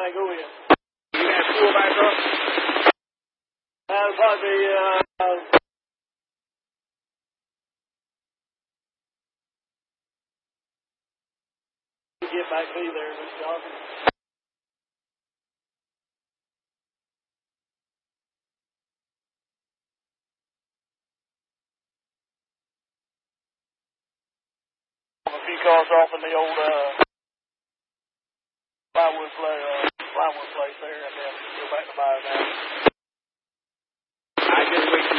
fine, go ahead. You got to pull back up? That'll probably be, get back to you there, Mr. Johnson. A few cars off in the old plywood place there, and then go back to buy it now. I just wait